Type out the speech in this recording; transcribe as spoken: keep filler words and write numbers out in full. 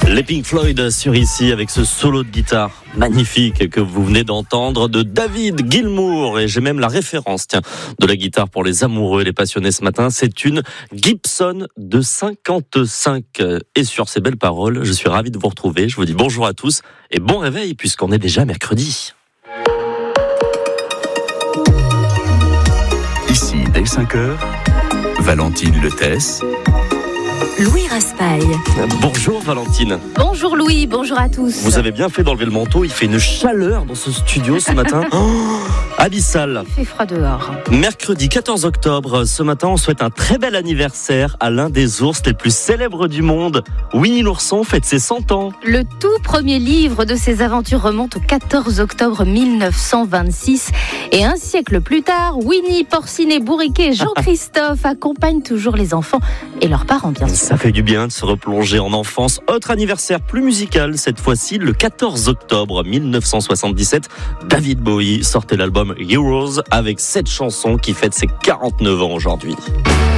Les Pink Floyd sur ici avec ce solo de guitare magnifique que vous venez d'entendre de David Gilmour. Et j'ai même la référence tiens, de la guitare pour les amoureux et les passionnés ce matin. C'est une Gibson de cinquante-cinq. Et sur ces belles paroles, je suis ravi de vous retrouver. Je vous dis bonjour à tous et bon réveil puisqu'on est déjà mercredi. Ici, dès cinq heures, Valentine Letesse, Louis Raspail. Bonjour Valentine. Bonjour Louis, bonjour à tous. Vous avez bien fait d'enlever le manteau, il fait une chaleur dans ce studio ce matin. Oh, abyssal. Il fait froid dehors. Mercredi quatorze octobre, ce matin on souhaite un très bel anniversaire à l'un des ours les plus célèbres du monde. Winnie l'ourson fête ses cent ans. Le tout premier livre de ses aventures remonte au quatorze octobre mille neuf cent vingt-six. Et un siècle plus tard, Winnie, Porcinet, Bourriquet et Jean-Christophe accompagnent toujours les enfants et leurs parents bien sûr. Ça fait du bien de se replonger en enfance. Autre anniversaire plus musical, cette fois-ci le quatorze octobre mille neuf cent soixante-dix-sept. David Bowie sortait l'album Heroes avec cette chanson qui fête ses quarante-neuf ans aujourd'hui.